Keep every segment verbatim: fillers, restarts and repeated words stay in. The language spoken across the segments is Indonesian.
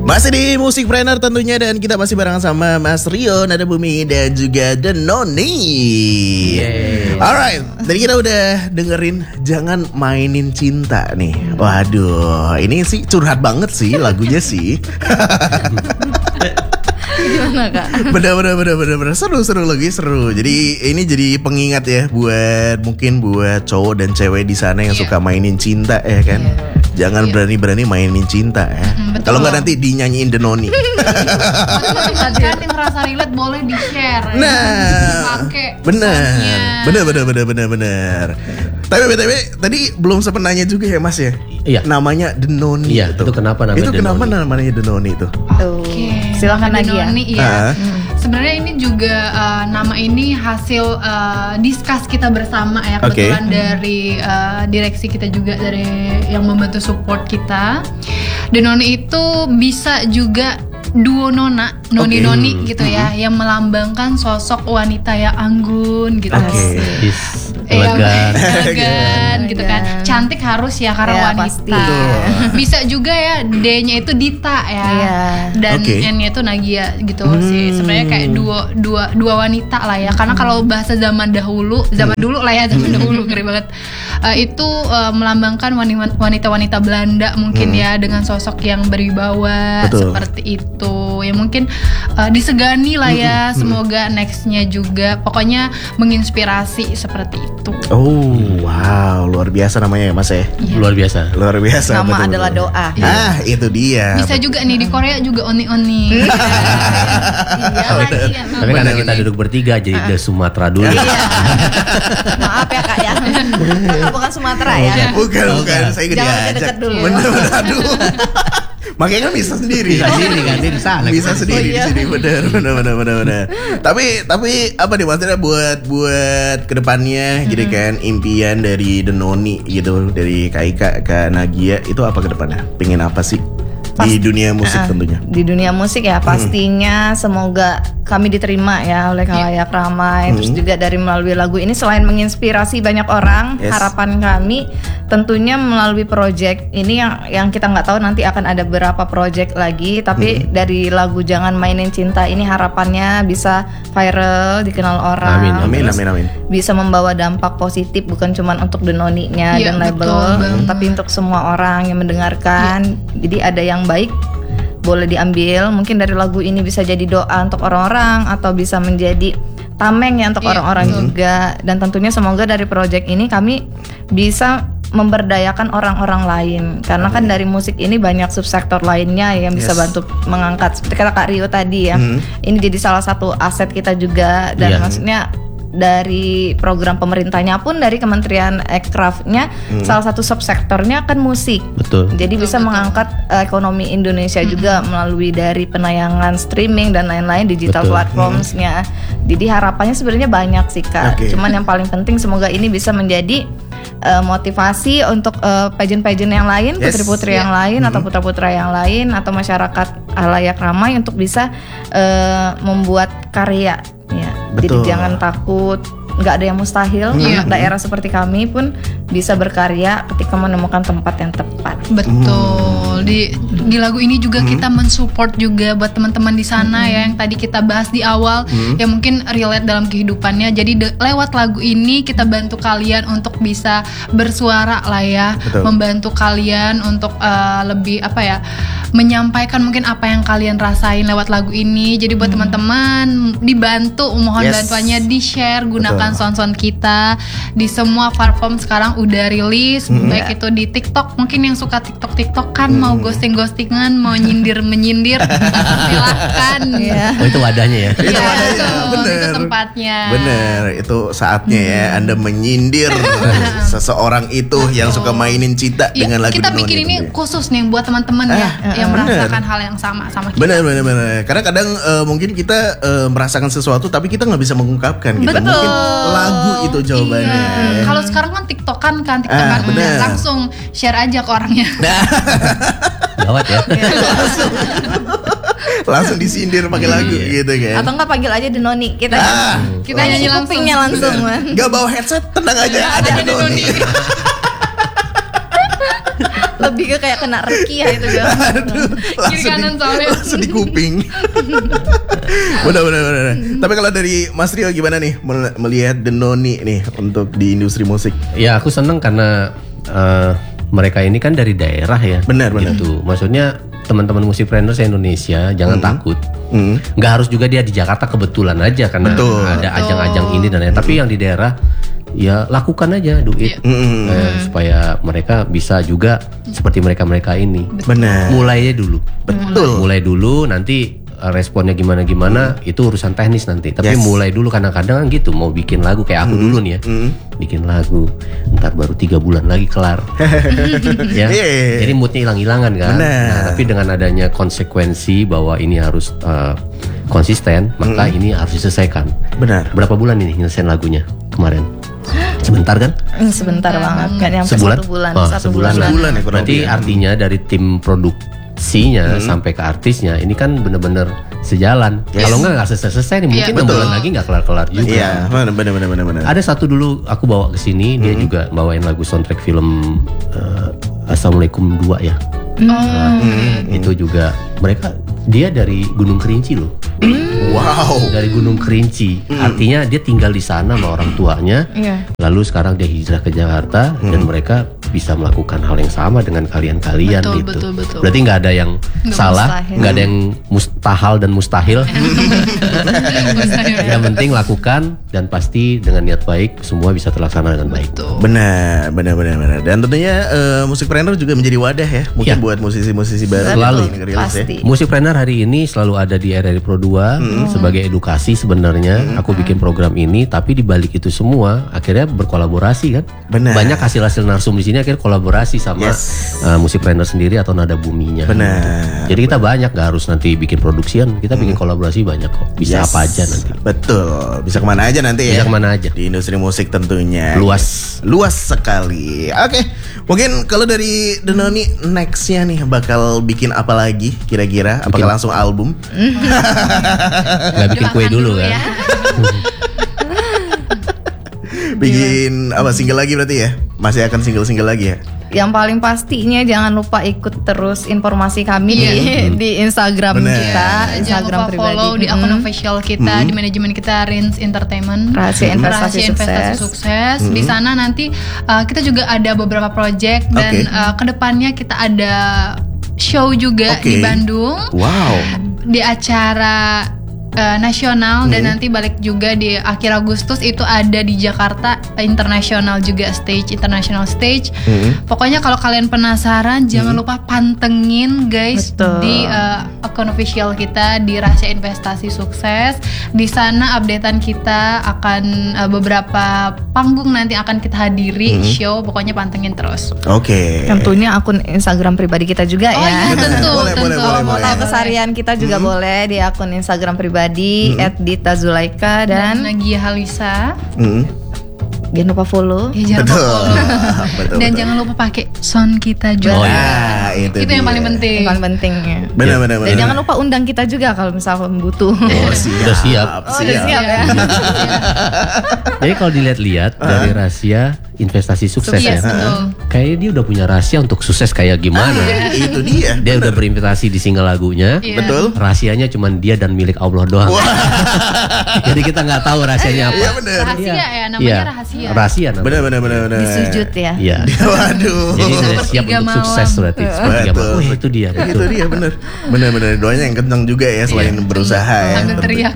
Masih di Musikpreneur tentunya, dan kita masih barengan sama Mas Rio, Nada Bumi, dan juga Denoni. Alright, tadi kita udah dengerin Jangan Mainin Cinta nih. Waduh, ini sih curhat banget sih lagunya sih. Gimana Kak? Bener bener bener bener bener seru seru lagi seru. Jadi ini jadi pengingat ya buat mungkin buat cowok dan cewek di sana yang yeah. suka mainin cinta ya kan. Yeah. Jangan yeah. berani-berani mainin cinta ya. Mm, kalau nggak nanti dinyanyiin Denoni. Kan yang merasa relate boleh di share. Nah, ya. bener bener bener bener bener bener. Tapi btw tadi belum sempat nanya juga ya Mas ya. Iya. Namanya Denoni. Iya. Itu, itu kenapa namanya Itu Denoni? kenapa namanya Denoni itu? Oke. Okay. Silakan lagi ya. Denoni ya. Uh. Hmm. Sebenarnya ini juga uh, nama ini hasil uh, discuss kita bersama ya, kebetulan okay. dari uh, direksi kita juga, dari yang membantu support kita. Denoni itu bisa juga duo nona, noni-noni okay. gitu ya, mm-hmm. yang melambangkan sosok wanita yang anggun gitu. Oke. Okay. Elegan, elegan gitu kan. Cantik harus ya karena ya, wanita. Bisa juga ya D-nya itu Dita ya. Yeah. Dan okay. N-nya itu Nagia gitu hmm. sih. Sebenarnya kayak dua dua dua wanita lah ya. Karena kalau bahasa zaman dahulu, zaman dulu lah ya, zaman dahulu ngeri banget. Uh, itu uh, melambangkan wanita-wanita Belanda mungkin hmm. ya, dengan sosok yang berwibawa. Betul. Seperti itu. Ya mungkin uh, disegani lah ya. Hmm. Semoga nextnya juga pokoknya menginspirasi seperti itu. Oh wow, luar biasa namanya ya Mas ya. Yeah. Luar biasa. Luar biasa. Nama betul, adalah betul. Doa. Ah itu dia. Bisa betul. Juga nih di Korea juga oni-oni. Iya lagi. Tapi karena kita duduk bertiga jadi uh. dari Sumatera dulu. Iya. Maaf ya Kak ya. Bukan Sumatera ya. Bukan bukan. Saya jangan deket dulu. Bener-bener aduh. Makanya kan bisa sendiri. Bisa sendiri kan, dia bisa. Bisa sendiri oh, iya. di sini, benar benar benar benar benar. Tapi tapi apa nih maksudnya buat buat kedepannya, mm-hmm. gitu kan, impian dari Denoni gitu, dari Kak Ika ke Nagia itu apa kedepannya? Pengen apa sih? Pas, di dunia musik uh, tentunya. Di dunia musik ya pastinya hmm. semoga kami diterima ya oleh khalayak ramai. Hmm. Terus juga dari melalui lagu ini selain menginspirasi banyak orang, yes. harapan kami tentunya melalui project ini yang yang kita nggak tahu nanti akan ada berapa project lagi. Tapi hmm. dari lagu Jangan Mainin Cinta ini harapannya bisa viral, dikenal orang. Amin amin amin amin. Bisa membawa dampak positif bukan cuma untuk Denoninya ya, dan label, betul, tapi untuk semua orang yang mendengarkan. Ya. Jadi ada yang baik boleh diambil, mungkin dari lagu ini bisa jadi doa untuk orang-orang atau bisa menjadi tameng ya untuk yeah, orang-orang betul. Juga. Dan tentunya semoga dari project ini kami bisa memberdayakan orang-orang lain, karena kan dari musik ini banyak subsektor lainnya yang bisa yes. bantu mengangkat seperti kata Kak Rio tadi ya. Mm-hmm. Ini jadi salah satu aset kita juga, dan yeah. maksudnya dari program pemerintahnya pun dari Kementerian Aircraft-nya hmm. salah satu subsektornya kan musik. Betul. Jadi betul, bisa betul. Mengangkat uh, ekonomi Indonesia hmm. juga melalui dari penayangan streaming dan lain-lain digital betul. Platforms-nya. Hmm. Jadi harapannya sebenarnya banyak sih Kak. Okay. Cuman yang paling penting semoga ini bisa menjadi uh, motivasi untuk uh, pageant-pageant yang lain, yes. putri-putri yeah. yang lain hmm. atau putra-putra yang lain atau masyarakat khalayak ramai untuk bisa uh, membuat karya. Ya, betul. Jadi jangan takut, nggak ada yang mustahil. Hmm. Anak daerah seperti kami pun bisa berkarya ketika menemukan tempat yang tepat. Betul. Di di lagu ini juga hmm. kita mensupport juga buat teman-teman di sana hmm. ya, yang tadi kita bahas di awal hmm. yang mungkin relate dalam kehidupannya. Jadi de- lewat lagu ini kita bantu kalian untuk bisa bersuara lah ya, betul. Membantu kalian untuk uh, lebih apa ya, menyampaikan mungkin apa yang kalian rasain lewat lagu ini. Jadi buat hmm. teman-teman dibantu, mohon yes. bantuannya di-share, gunakan sound-sound kita di semua platform sekarang udah rilis, hmm. baik itu di TikTok, mungkin yang suka TikTok-TikTok kan hmm. mau ghosting-ghostingan, mau nyindir-menyindir, silahkan. Ya. Oh itu wadahnya ya? Itu ya, wadahnya, itu, bener. Itu tempatnya. Bener, itu saatnya hmm. ya Anda menyindir seseorang itu yang suka mainin cinta ya, dengan lagu kita bikin ini itu. Khusus nih buat teman-teman ah, ya ah, yang bener. Merasakan hal yang sama sama kita. Bener, bener, bener. Karena kadang uh, mungkin kita uh, merasakan sesuatu tapi kita nggak bisa mengungkapkan gitu. Betul. Mungkin lagu itu jawabannya. Iya. Kalau sekarang kan TikTokan kan, TikTokan ah, langsung share aja ke orangnya. Gawat ya. langsung, langsung disindir pakai lagu iya. gitu kan. Atau enggak panggil aja Denoni kita. Ah, kita nyanyi langsung. langsung. Gak bawa headset, tenang aja, ada Denoni. Lebih ke kayak kena rekia itu ya. Kiri kanan soalnya. Langsung di kuping. Benar benar benar. Tapi kalau dari Mas Rio gimana nih melihat Denoni nih untuk di industri musik? Ya aku seneng karena uh, mereka ini kan dari daerah ya. Benar benar. Gitu. Maksudnya teman-teman musikpreneur se-Indonesia jangan mm. takut. Mm. Nggak harus juga dia di Jakarta kebetulan aja karena Betul. ada ajang-ajang ini dan lain. Mm. Tapi yang di daerah ya lakukan aja, do it. Yeah. Mm. Eh, supaya mereka bisa juga seperti mereka-mereka ini. Benar. Mulainya dulu. Betul. Mulai dulu nanti responnya gimana-gimana mm. itu urusan teknis nanti. Tapi yes. mulai dulu kadang-kadang gitu mau bikin lagu kayak aku mm. dulu nih ya. Mm. Bikin lagu, ntar baru tiga bulan lagi kelar. Ya. Yeah. Jadi moodnya hilang-hilangan kan. Bener. Nah, tapi dengan adanya konsekuensi bahwa ini harus uh, konsisten, maka mm. ini harus diselesaikan. Benar. Berapa bulan ini nyelesain lagunya kemarin? Sebentar kan? Mm, sebentar banget. Kan yang sebulan? Satu bulan. Oh, satu sebulan. bulan. Sebulan ya, berarti ya. Artinya dari tim produksinya hmm. sampai ke artisnya ini kan bener-bener sejalan. Yes. Kalau enggak nggak selesai-selesai nih, mungkin enam yeah, bulan lagi nggak kelar-kelar juga. Iya, yeah, benar-benar benar-benar. Ada satu dulu aku bawa ke sini, hmm. dia juga bawain lagu soundtrack film uh, Assalamualaikum dua ya. Oh. Nah, hmm. Itu juga mereka dia dari Gunung Kerinci loh. Wow. Dari Gunung Kerinci. Mm. Artinya dia tinggal di sana sama orang tuanya. Yeah. Lalu sekarang dia hijrah ke Jakarta mm. dan mereka bisa melakukan hal yang sama dengan kalian-kalian betul, gitu. Betul, betul. Berarti nggak ada yang nggak salah, nggak mm. ada yang mustahil dan mustahil. Yang penting lakukan dan pasti dengan niat baik semua bisa terlaksana dengan baik. Betul. Benar, benar, benar, benar. Dan tentunya uh, musikpreneur juga menjadi wadah ya, mungkin ya. buat musisi-musisi baru. Selalu. Pasti. Ya. Musikpreneur hari ini selalu ada di R R I Pro dua hmm. sebagai edukasi sebenarnya. Hmm. Aku bikin program ini, tapi di balik itu semua akhirnya berkolaborasi kan. Benar. Banyak hasil-hasil narsum di sini akhirnya kolaborasi sama yes. uh, musikpreneur sendiri atau Nada Buminya. Benar. Jadi kita banyak, gak harus nanti bikin produksian, kita hmm. bikin kolaborasi banyak kok. Bisa yes. apa aja nanti. Betul. Bisa kemana aja nanti ya. Bisa kemana aja. Di industri musik tentunya. Luas. Luas sekali. Oke. Mungkin kalau dari Denoni nextnya nih bakal bikin apa lagi kira-kira? Apakah bikin. langsung album? Gak bikin kue dulu kan? Ya. Bikin apa single lagi berarti ya? Masih akan single-single lagi ya? Yang paling pastinya jangan lupa ikut terus informasi kami yeah. di di Instagram Bener. kita, Instagram jangan lupa pribadi. Follow di akun official kita hmm. di manajemen kita Rins Entertainment. Rahasia investasi Rahasia sukses. Investasi sukses. Hmm. Di sana nanti uh, kita juga ada beberapa project dan okay. uh, kedepannya kita ada show juga okay. di Bandung. Wow. Di acara Uh, nasional hmm. dan nanti balik juga di akhir Agustus itu ada di Jakarta internasional juga stage international stage. Hmm. Pokoknya kalau kalian penasaran hmm. jangan lupa pantengin guys. Betul. Di uh, akun official kita di Rahasia Investasi Sukses. Di sana updatean kita akan uh, beberapa panggung nanti akan kita hadiri hmm. show. Pokoknya pantengin terus. Oke. Okay. Tentunya akun Instagram pribadi kita juga oh, ya. Iya, tentu. boleh, tentu. boleh, boleh, mau boleh. tahu keseharian kita juga hmm. boleh di akun Instagram pribadi. Di mm-hmm. et dita zulaika dan, dan Nagia Halisa. Mm-hmm. Jangan lupa follow. Ya, jangan betul. lupa follow. betul, dan betul. jangan lupa pakai sound kita juga. Oh, ya, itu, itu yang paling penting. Yang paling penting ya. Benar, benar, benar. Dan jangan lupa undang kita juga kalau misalnya butuh. Oh, siap. Udah siap. Oh, udah siap ya. Jadi kalau dilihat-lihat uh. dari Rahasia Investasi Sukses yes, ya. Betul. Kayaknya dia udah punya rahasia untuk sukses kayak gimana. Ah, itu dia. Dia bener. udah berinvestasi di single lagunya. Yeah. Betul. Rahasianya cuma dia dan milik Allah doang. Jadi kita nggak tahu rahasianya apa. Iya benar. Rahasia ya, ya namanya ya. rahasia. Rahasia namanya. Benar benar benar benar. Disujud ya. Iya. Waduh. Jadi sudah siap untuk malam. sukses berarti. Sepertiga malam. Oh, itu dia. Itu, itu dia benar. Benar benar doanya yang kencang juga ya selain yeah. berusaha ya. Sambil teriak.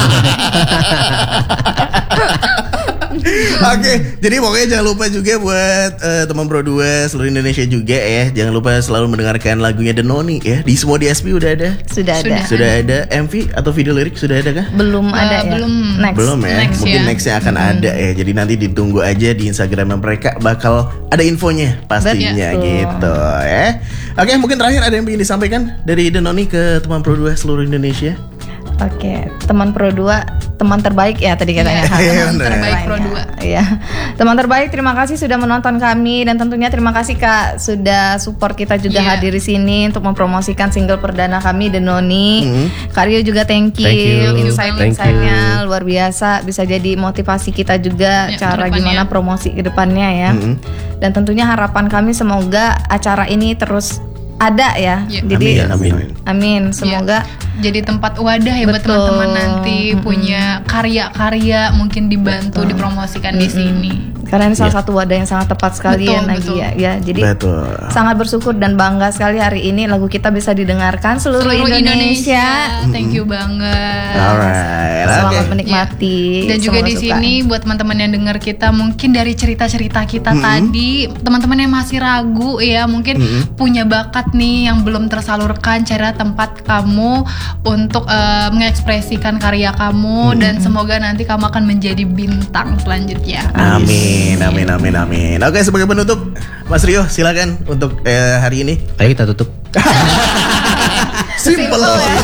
Oke, okay, jadi pokoknya jangan lupa juga buat uh, teman Pro dua seluruh Indonesia juga ya. Jangan lupa selalu mendengarkan lagunya Denoni ya. Di semua D S P udah ada? Sudah ada. Sudah ada M V atau video lirik sudah ada kah? Belum uh, ada ya. Belum. Next. Belum ya. Next, Mungkin ya. nextnya akan hmm. ada ya. Jadi nanti ditunggu aja di Instagram mereka bakal ada infonya pastinya Betul. gitu ya. Oke, okay, mungkin terakhir ada yang ingin disampaikan dari Denoni ke teman Pro dua seluruh Indonesia? Oke, okay, teman Pro dua teman terbaik ya tadi katanya. Iya, teman terbaik Pro dua. Iya. Teman terbaik, terima kasih sudah menonton kami dan tentunya terima kasih Kak sudah support kita juga Yeah. hadir di sini untuk mempromosikan single perdana kami The Noni. Mm-hmm. Kak Rio juga thank you, Thank you. insight-insightnya luar biasa, bisa jadi motivasi kita juga Ya, cara kedepannya. gimana promosi ke depannya ya. Mm-hmm. Dan tentunya harapan kami semoga acara ini terus ada ya. Ya. Jadi Amin, amin, amin. amin, semoga Jadi tempat wadah ya buat Betul. teman-teman nanti punya karya-karya mungkin dibantu dipromosikan di sini. karena ini salah satu wadah yang sangat tepat sekali Betul, ya Nagia betul. ya. Jadi Betul. sangat bersyukur dan bangga sekali hari ini lagu kita bisa didengarkan seluruh, Seluruh Indonesia. Indonesia. Thank you banget. Alright. Selamat Oke. menikmati. Dan juga semua di suka. sini buat teman-teman yang dengar kita mungkin dari cerita-cerita kita tadi, teman-teman yang masih ragu ya, mungkin punya bakat nih yang belum tersalurkan, cari tempat kamu untuk eh, mengekspresikan karya kamu dan semoga nanti kamu akan menjadi bintang selanjutnya. Amin, amin, amin, amin. Oke, sebagai penutup, Mas Rio, silakan untuk eh, hari ini. Ayo kita tutup. Simple.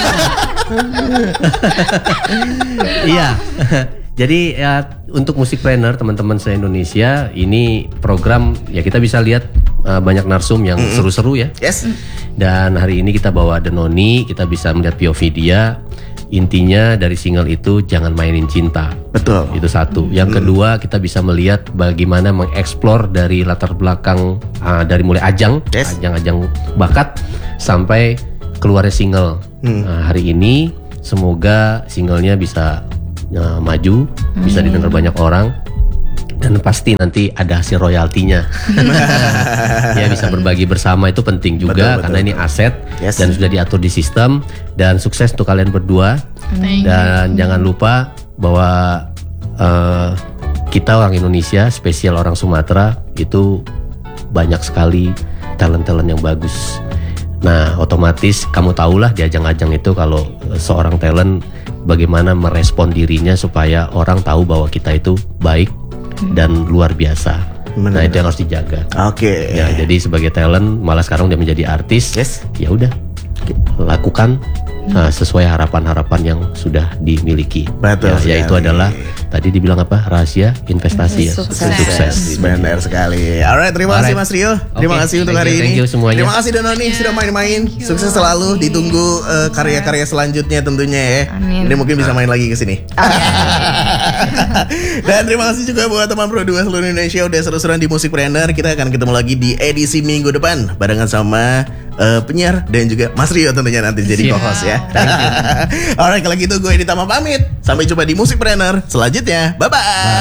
Iya. Jadi ya untuk Musikpreneur teman-teman se-Indonesia ini program ya kita bisa lihat uh, banyak narsum yang seru-seru ya. Yes. Dan hari ini kita bawa The Noni, kita bisa melihat P O V dia. Intinya dari single itu jangan mainin cinta. Betul. Itu satu. Yang kedua kita bisa melihat bagaimana mengeksplor dari latar belakang uh, dari mulai ajang, Yes. ajang-ajang bakat sampai keluarnya single. Nah, hari ini semoga singlenya bisa uh, maju, bisa didengar banyak orang. Dan pasti nanti ada hasil royaltinya. Ya bisa berbagi bersama itu penting juga. Betul, betul, karena ini betul. aset Yes. dan sudah diatur di sistem. Dan sukses untuk kalian berdua. Thank Dan jangan lupa bahwa eh, kita orang Indonesia, spesial orang Sumatera itu banyak sekali talent-talent yang bagus. Nah otomatis kamu tahulah di ajang-ajang itu kalau eh, seorang talent bagaimana merespon dirinya supaya orang tahu bahwa kita itu baik dan luar biasa. Benar. Nah itu yang harus dijaga. Oke. Ya jadi sebagai talent malah sekarang dia menjadi artis. Yes. Ya udah lakukan uh, sesuai harapan-harapan yang sudah dimiliki. Betul Ya, yaitu sekali. adalah tadi dibilang apa rahasia investasi ya Sukses. sukses. Benar sekali. Alright, terima kasih Alright. Mas Rio. Terima Oke, kasih untuk thank hari you, ini. thank you semuanya. Terima kasih Dononi sudah main-main. Sukses selalu. Ditunggu eh, karya-karya selanjutnya tentunya ya. Amin. Ini mungkin bisa main lagi ke sini. Dan terima kasih juga buat teman Pro dua seluruh Indonesia udah seru-seruan di Musikpreneur. Kita akan ketemu lagi di edisi minggu depan barengan sama eh, penyiar dan juga Mas Rio tentunya nanti jadi Siap. co-host ya. Alright, kalau gitu gue Edi Tama pamit. Sampai jumpa di Musikpreneur selanjutnya. Bye bye.